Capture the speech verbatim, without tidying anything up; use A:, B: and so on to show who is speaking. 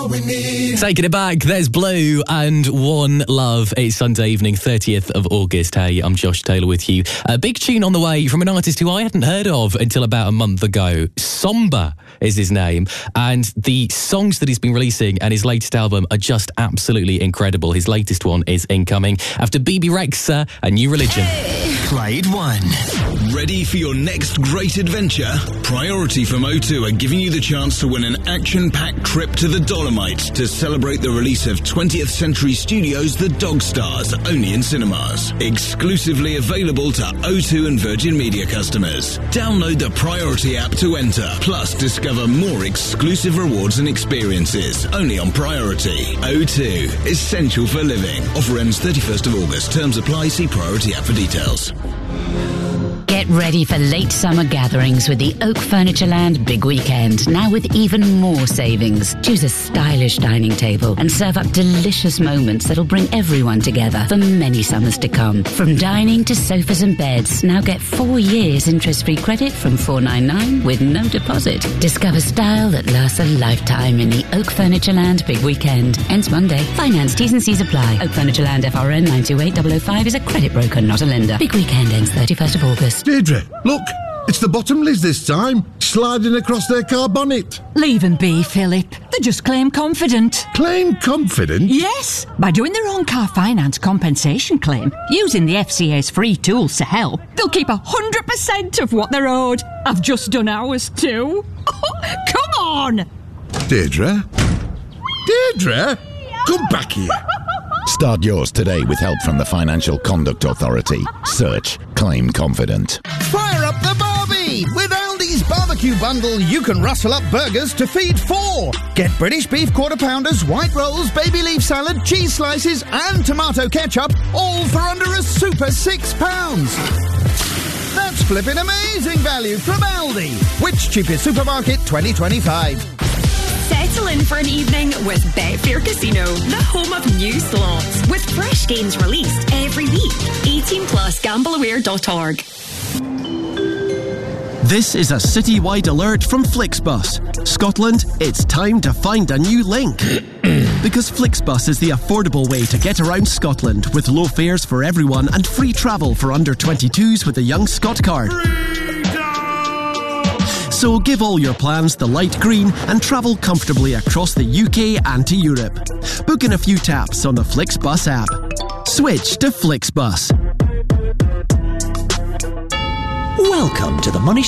A: Taking it back, there's Blue and One Love. It's Sunday evening, thirtieth of August. Hey, I'm Josh Taylor with you. A big tune on the way from an artist who I hadn't heard of until about a month ago. Somber is his name. And the songs that he's been releasing and his latest album are just absolutely incredible. His latest one is incoming after B B Rexa, A New Religion.
B: Hey. Clyde One.
C: Ready for your next great adventure? Priority from O two are giving you the chance to win an action-packed trip to the Dolomites to celebrate the release of twentieth Century Studios' The Dog Stars, only in cinemas. Exclusively available to O two and Virgin Media customers. Download the Priority app to enter. Plus, discover more exclusive rewards and experiences, only on Priority. O two, essential for living. Offer ends thirty-first of August. Terms apply. See Priority app for details.
D: Get ready for late summer gatherings with the Oak Furnitureland Big Weekend, now with even more savings. Choose a stylish dining table and serve up delicious moments that'll bring everyone together for many summers to come. From dining to sofas and beds, now get four years interest-free credit from four ninety-nine with no deposit. Discover style that lasts a lifetime in the Oak Furnitureland Big Weekend. Ends Monday. Finance, T's and C's apply. Oak Furnitureland F R N nine two eight zero zero five is a credit broker, not a lender. Big Weekend ends thirty-first of August.
E: Deirdre, look, it's the Bottomleys this time, sliding across their car bonnet.
F: Leave them be, Philip. They just claim confident.
E: Claim confident?
F: Yes, by doing their own car finance compensation claim, using the F C A's free tools to help, they'll keep one hundred percent of what they're owed. I've just done ours too. Come on!
E: Deirdre? Deirdre? Come back here.
G: Start yours today with help from the Financial Conduct Authority. Search Claim Confident.
H: Fire up the Barbie! With Aldi's Barbecue Bundle, you can rustle up burgers to feed four. Get British beef quarter pounders, white rolls, baby leaf salad, cheese slices, and tomato ketchup, all for under a super six pounds. That's flipping amazing value from Aldi. Which cheapest supermarket twenty twenty-five?
I: Settle in for an evening with Betfair Casino, the home of new slots, with fresh games released every week. eighteen plus gamble aware dot org.
J: This is a citywide alert from Flixbus. Scotland, it's time to find a new link. Because Flixbus is the affordable way to get around Scotland, with low fares for everyone and free travel for under twenty-twos with the Young Scot card. So give all your plans the light green and travel comfortably across the U K and to Europe. Book in a few taps on the Flixbus app. Switch to Flixbus.
B: Welcome to the Money